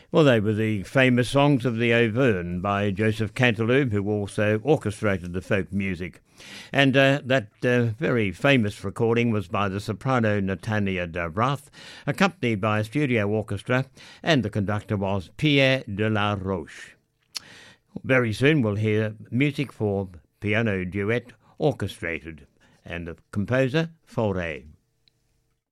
Well, they were the famous songs of the Auvergne by Joseph Canteloup, who also orchestrated the folk music. And that very famous recording was by the soprano Natania de Rath, accompanied by a studio orchestra, and the conductor was Pierre de la Roche. Very soon we'll hear music for piano duet orchestrated, and the composer, Fauré.